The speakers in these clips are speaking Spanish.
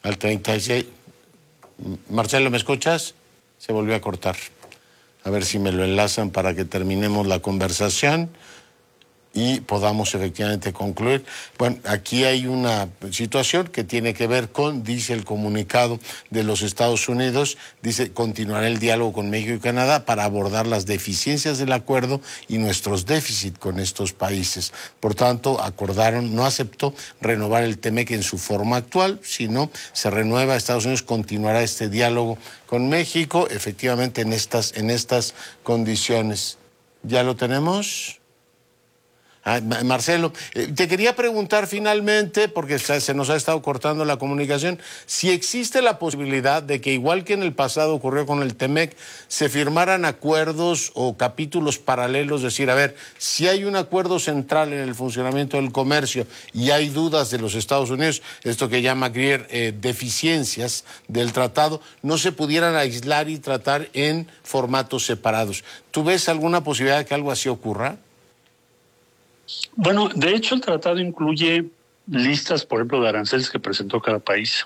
Al 36. Marcelo, ¿me escuchas? Se volvió a cortar. A ver si me lo enlazan para que terminemos la conversación y podamos efectivamente concluir. Bueno, aquí hay una situación que tiene que ver con, dice el comunicado de los Estados Unidos, dice, continuará el diálogo con México y Canadá para abordar las deficiencias del acuerdo y nuestros déficits con estos países. Por tanto, acordaron, no aceptó renovar el TEMEC en su forma actual, sino se renueva, Estados Unidos continuará este diálogo con México, efectivamente en estas condiciones. ¿Ya lo tenemos? Marcelo, te quería preguntar finalmente, porque se nos ha estado cortando la comunicación, si existe la posibilidad de que, igual que en el pasado ocurrió con el TEMEC, se firmaran acuerdos o capítulos paralelos, es decir, a ver, si hay un acuerdo central en el funcionamiento del comercio y hay dudas de los Estados Unidos, esto que llama Greer deficiencias del tratado, no se pudieran aislar y tratar en formatos separados. ¿Tú ves alguna posibilidad de que algo así ocurra? Bueno, de hecho el tratado incluye listas, por ejemplo, de aranceles que presentó cada país.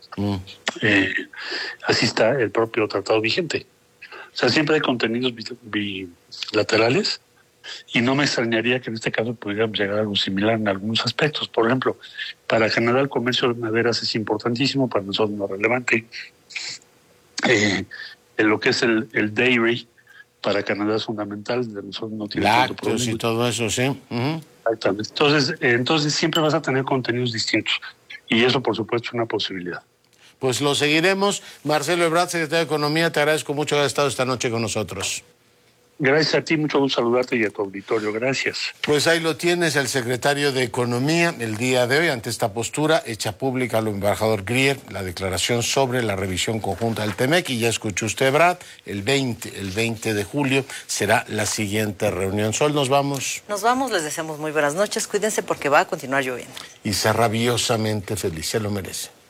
Así está el propio tratado vigente. O sea, siempre hay contenidos bilaterales y no me extrañaría que en este caso pudiéramos llegar a algo similar en algunos aspectos. Por ejemplo, para Canadá el comercio de maderas es importantísimo, para nosotros no es relevante. En lo que es el dairy, para Canadá es fundamental, de nosotros no tiene tanto problema. Lácteos y todo eso, sí. Exactamente. Entonces siempre vas a tener contenidos distintos y eso, por supuesto, es una posibilidad. Pues lo seguiremos. Marcelo Ebrard, secretario de Economía, te agradezco mucho haber estado esta noche con nosotros. Gracias a ti, mucho gusto saludarte y a tu auditorio. Gracias. Pues ahí lo tienes, el secretario de Economía, el día de hoy, ante esta postura, hecha pública al embajador Greer, la declaración sobre la revisión conjunta del TEMEC, y ya escuchó usted, Ebrard, el 20 de julio será la siguiente reunión. Sol, ¿nos vamos? Nos vamos, les deseamos muy buenas noches, cuídense porque va a continuar lloviendo. Y sea rabiosamente feliz, se lo merece.